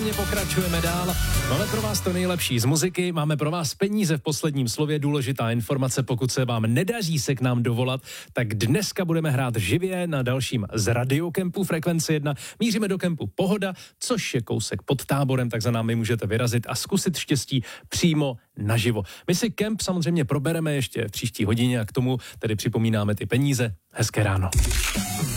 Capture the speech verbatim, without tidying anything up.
samozřejmě pokračujeme dál. Máme pro vás to nejlepší z muziky, máme pro vás peníze v posledním slově, důležitá informace, pokud se vám nedaří se k nám dovolat, tak dneska budeme hrát živě na dalším z radiokempu Frekvence jedna. Míříme do kempu Pohoda, což je kousek pod Táborem, tak za námi můžete vyrazit a zkusit štěstí přímo naživo. My si kemp samozřejmě probereme ještě v příští hodině a k tomu tedy připomínáme ty peníze. Hezké ráno.